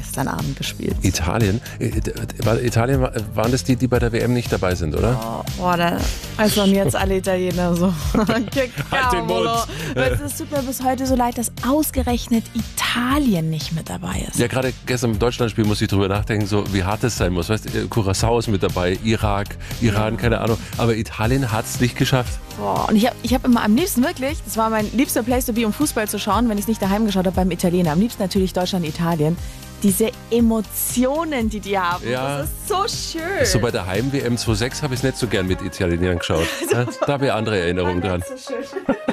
gestern Abend gespielt. Italien? Italien waren das die bei der WM nicht dabei sind, oder? Da also jetzt alle Italiener so. Halt den Mund. Es tut mir bis heute so leid, dass ausgerechnet Italien nicht mit dabei ist. Ja, gerade gestern im Deutschlandspiel muss ich drüber nachdenken, so wie hart es sein muss. Weißt du, Curaçao ist mit dabei, Irak, Iran, keine Ahnung. Aber Italien hat es nicht geschafft. Boah, und ich hab immer am liebsten wirklich, das war mein liebster Place to be, um Fußball zu schauen, wenn ich es nicht daheim geschaut habe, beim Italiener. Am liebsten natürlich Deutschland, Italien. Diese Emotionen, die haben, das ist so schön. So bei der Heim-WM 2006 habe ich es nicht so gern mit Italienern geschaut. Da habe ich andere Erinnerungen dran. So schön.